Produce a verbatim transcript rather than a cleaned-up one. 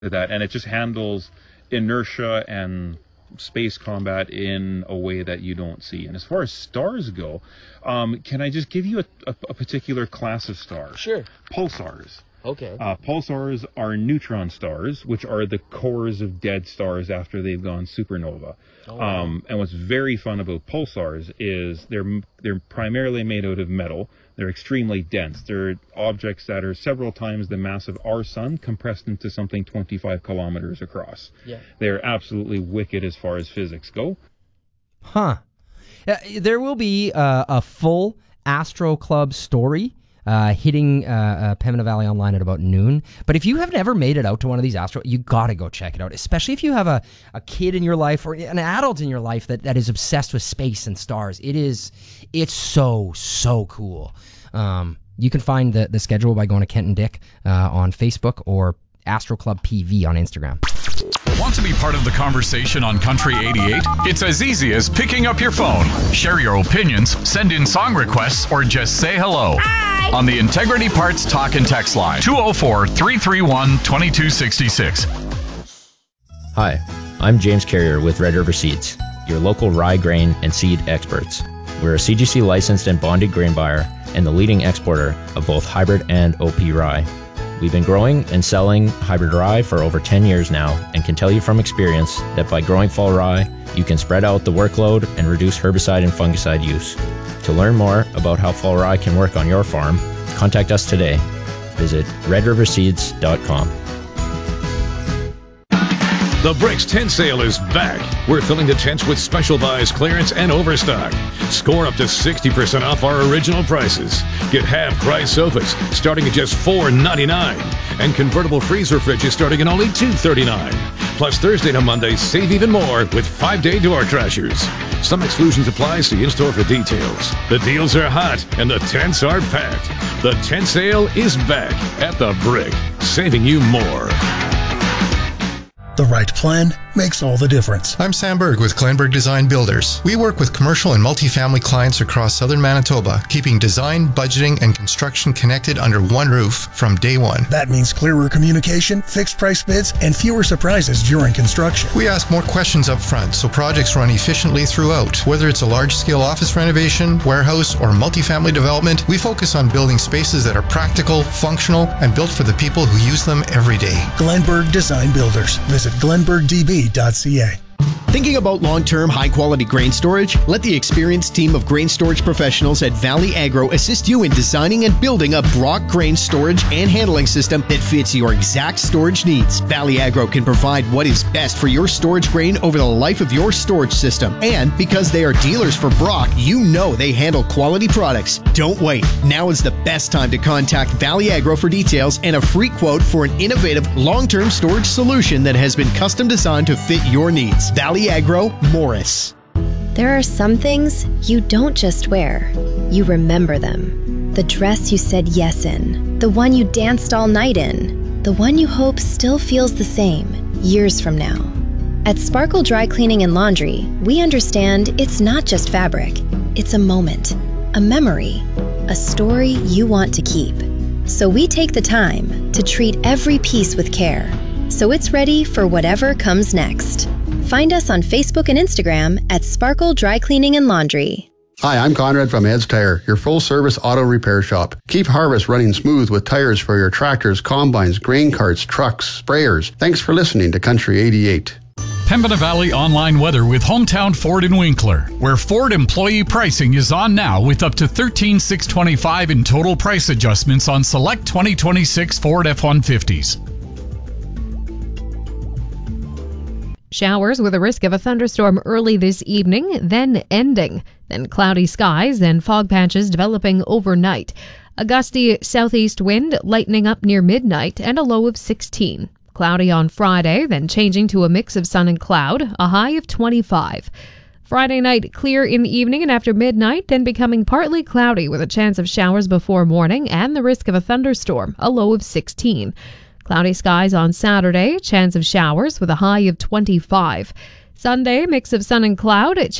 that, and it just handles inertia and space combat in a way that you don't see. And as far as stars go, um, can I just give you a, a, a particular class of stars? Sure. Pulsars. Okay. Uh, pulsars are neutron stars, which are the cores of dead stars after they've gone supernova. Oh, wow. Um, and what's very fun about pulsars is they're they're primarily made out of metal. They're extremely dense. They're objects that are several times the mass of our sun compressed into something twenty-five kilometers across. Yeah. They're absolutely wicked as far as physics go. Huh. Uh, there will be uh, a full Astro Club story uh, hitting uh, uh, Pembina Valley Online at about noon. But if you have never made it out to one of these Astro, you got to go check it out, especially if you have a, a kid in your life or an adult in your life that, that is obsessed with space and stars. It is, it's so, so cool. Um, you can find the, the schedule by going to Kent and Dick uh, on Facebook or Astro Club P V on Instagram. Want to be part of the conversation on Country eighty-eight? It's as easy as picking up your phone. Share your opinions, send in song requests, or just say hello. Hi. On the Integrity Parts Talk and Text line, two oh four, three three one, two two six six. Hi, I'm James Carrier with Red River Seeds, your local rye grain and seed experts. We're a C G C licensed and bonded grain buyer and the leading exporter of both hybrid and O P rye. We've been growing and selling hybrid rye for over ten years now and can tell you from experience that by growing fall rye, you can spread out the workload and reduce herbicide and fungicide use. To learn more about how fall rye can work on your farm, contact us today. Visit red river seeds dot com. The Bricks tent sale is back. We're filling the tents with special buys, clearance, and overstock. Score up to sixty percent off our original prices. Get half-price sofas starting at just four ninety-nine, and convertible freezer fridges starting at only two thirty-nine. Plus, Thursday to Monday, save even more with five-day door crashers. Some exclusions apply. See in-store for details. The deals are hot, and the tents are packed. The tent sale is back at the Brick, saving you more. The right plan makes all the difference. I'm Sam Berg with Glenberg Design Builders. We work with commercial and multifamily clients across southern Manitoba, keeping design, budgeting, and construction connected under one roof from day one. That means clearer communication, fixed price bids, and fewer surprises during construction. We ask more questions up front so projects run efficiently throughout. Whether it's a large-scale office renovation, warehouse, or multifamily development, we focus on building spaces that are practical, functional, and built for the people who use them every day. Glenberg Design Builders. Visit glenberg d b dot c a. Thinking about long-term, high-quality grain storage? Let the experienced team of grain storage professionals at Valley Agro assist you in designing and building a Brock grain storage and handling system that fits your exact storage needs. Valley Agro can provide what is best for your storage grain over the life of your storage system. And because they are dealers for Brock, you know they handle quality products. Don't wait. Now is the best time to contact Valley Agro for details and a free quote for an innovative long-term storage solution that has been custom designed to fit your needs. Valley Agro, Morris. There are some things you don't just wear, you remember them. The dress you said yes in, the one you danced all night in, the one you hope still feels the same years from now. At Sparkle Dry Cleaning and Laundry, we understand it's not just fabric, it's a moment, a memory, a story you want to keep. So we take the time to treat every piece with care, so it's ready for whatever comes next. Find us on Facebook and Instagram at Sparkle Dry Cleaning and Laundry. Hi, I'm Conrad from Ed's Tire, your full-service auto repair shop. Keep harvest running smooth with tires for your tractors, combines, grain carts, trucks, sprayers. Thanks for listening to Country eighty-eight. Pembina Valley Online Weather with Hometown Ford in Winkler, where Ford employee pricing is on now with up to thirteen thousand six hundred twenty-five dollars in total price adjustments on select twenty twenty-six Ford F one fifties. Showers with a risk of a thunderstorm early this evening, then ending. Then cloudy skies and fog patches developing overnight. A gusty southeast wind lightening up near midnight and a low of sixteen. Cloudy on Friday, then changing to a mix of sun and cloud, a high of twenty-five. Friday night clear in the evening and after midnight, then becoming partly cloudy with a chance of showers before morning and the risk of a thunderstorm, a low of sixteen. Cloudy skies on Saturday, chance of showers with a high of twenty-five. Sunday, mix of sun and cloud,